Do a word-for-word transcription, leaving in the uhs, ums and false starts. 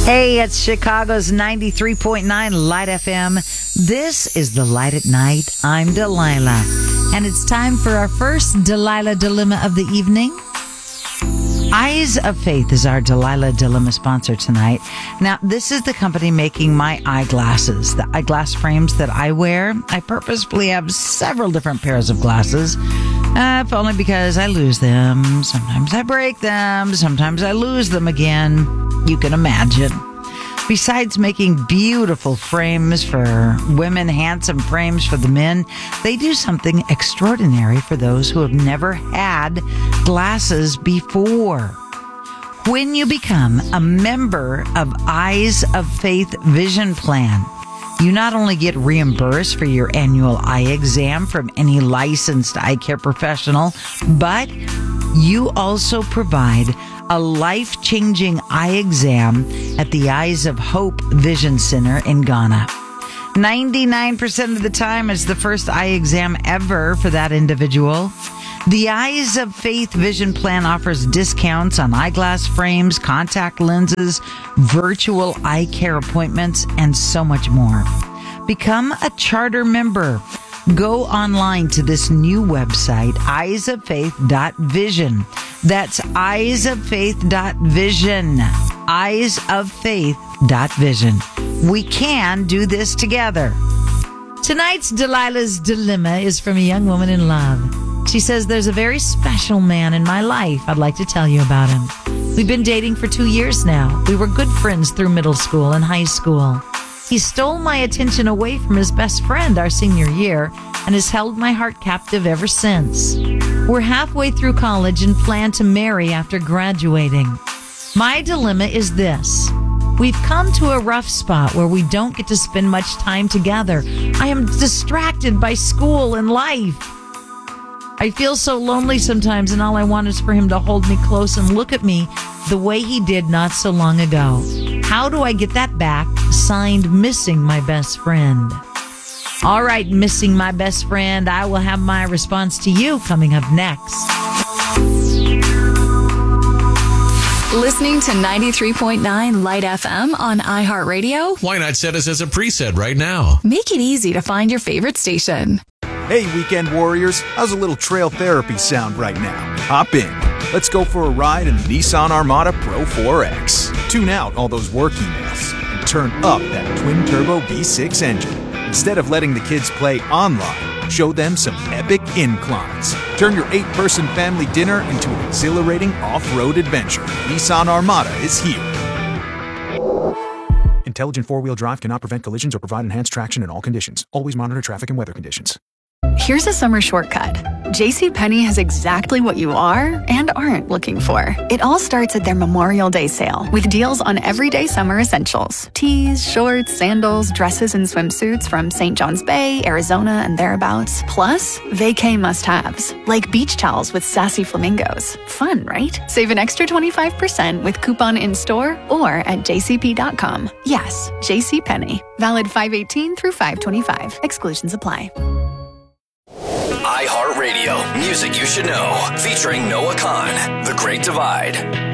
Hey, it's Chicago's ninety-three point nine Light F M. This is The Light at Night. I'm Delilah. And it's time for our first Delilah Dilemma of the evening. Eyes of Faith is our Delilah Dilemma sponsor tonight. Now, this is the company making my eyeglasses, the eyeglass frames that I wear. I purposefully have several different pairs of glasses, uh, if only because I lose them. Sometimes I break them. Sometimes I lose them again. You can imagine. Besides making beautiful frames for women, handsome frames for the men, they do something extraordinary for those who have never had glasses before. When you become a member of Eyes of Faith Vision Plan, you not only get reimbursed for your annual eye exam from any licensed eye care professional, but you also provide a life-changing eye exam at the Eyes of Hope Vision Center in Ghana. ninety-nine percent of the time, it's the first eye exam ever for that individual. The Eyes of Faith Vision Plan offers discounts on eyeglass frames, contact lenses, virtual eye care appointments, and so much more. Become a charter member. Go online to this new website, eyes of faith dot vision. That's eyes of faith dot vision. eyes of faith dot vision. We can do this together. Tonight's Delilah's Dilemma is from a young woman in love. She says, there's a very special man in my life. I'd like to tell you about him. We've been dating for two years now. We were good friends through middle school and high school. He stole my attention away from his best friend our senior year and has held my heart captive ever since. We're halfway through college and plan to marry after graduating. My dilemma is this. We've come to a rough spot where we don't get to spend much time together. I am distracted by school and life. I feel so lonely sometimes, and all I want is for him to hold me close and look at me the way he did not so long ago. How do I get that back? Signed, Missing My Best Friend. All right, Missing My Best Friend, I will have my response to you coming up next. Listening to ninety-three point nine Light F M on iHeartRadio? Why not set us as a preset right now? Make it easy to find your favorite station. Hey, weekend warriors, how's a little trail therapy sound right now? Hop in. Let's go for a ride in the Nissan Armada Pro four X. Tune out all those work emails and turn up that twin-turbo V six engine. Instead of letting the kids play online, show them some epic inclines. Turn your eight-person family dinner into an exhilarating off-road adventure. Nissan Armada is here. Intelligent four-wheel drive cannot prevent collisions or provide enhanced traction in all conditions. Always monitor traffic and weather conditions. Here's a summer shortcut. JCPenney has exactly what you are and aren't looking for. It all starts at their Memorial Day sale with deals on everyday summer essentials. Tees, shorts, sandals, dresses, and swimsuits from Saint John's Bay, Arizona, and thereabouts. Plus, vacay must-haves, like beach towels with sassy flamingos. Fun, right? Save an extra twenty-five percent with coupon in-store or at j c p dot com. Yes, JCPenney. Valid five eighteen through five twenty-five. Exclusions apply. iHeartRadio, music you should know, featuring Noah Khan, The Great Divide.